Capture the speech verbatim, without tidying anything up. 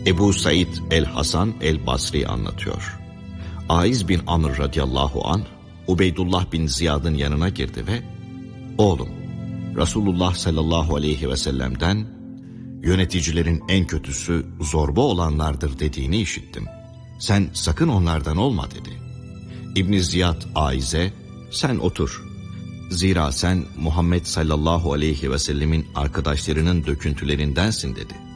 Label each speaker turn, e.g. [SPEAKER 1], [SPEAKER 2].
[SPEAKER 1] Ebu Said el-Hasan el-Basri anlatıyor. Aiz bin Amr radıyallahu anh, Ubeydullah bin Ziyad'ın yanına girdi ve "Oğlum, Resulullah sallallahu aleyhi ve sellem'den yöneticilerin en kötüsü zorba olanlardır dediğini işittim. Sen sakın onlardan olma" dedi. İbn Ziyad Aiz'e "Sen otur. Zira sen Muhammed sallallahu aleyhi ve sellemin arkadaşlarının döküntülerindensin" dedi.